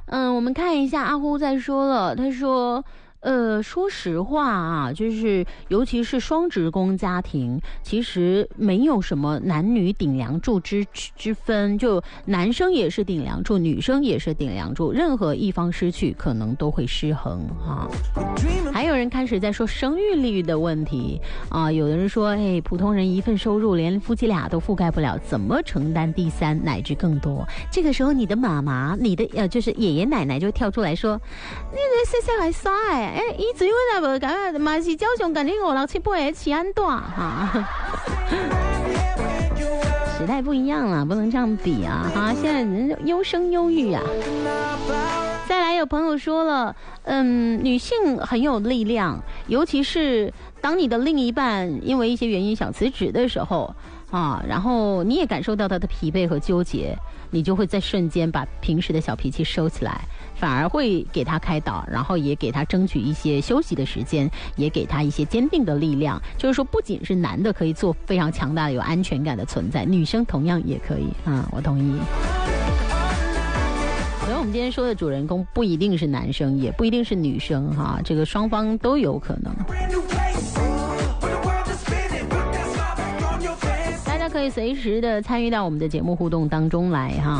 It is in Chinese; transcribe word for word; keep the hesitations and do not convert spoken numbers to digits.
嗯，我们看一下阿呼在说了，他说。呃，说实话啊，就是尤其是双职工家庭，其实没有什么男女顶梁柱之之分，就男生也是顶梁柱，女生也是顶梁柱，任何一方失去，可能都会失衡啊。还有人开始在说生育率的问题啊，有的人说，哎，普通人一份收入连夫妻俩都覆盖不了，怎么承担第三乃至更多？这个时候，你的妈妈，你的呃，就是爷爷奶奶就会跳出来说，你这细细来耍哎。哎，伊嘴我那无讲，嘛是照常跟你五六七八个吃安大哈。时代不一样了，不能这样比啊！哈，现在人优生优育啊。再来，有朋友说了，嗯，女性很有力量，尤其是当你的另一半因为一些原因想辞职的时候啊，然后你也感受到他的疲惫和纠结，你就会在瞬间把平时的小脾气收起来。反而会给他开导，然后也给他争取一些休息的时间，也给他一些坚定的力量。就是说，不仅是男的可以做非常强大的、有安全感的存在，女生同样也可以啊，我同意。所以我们今天说的主人公不一定是男生，也不一定是女生哈，这个双方都有可能。大家可以随时的参与到我们的节目互动当中来哈。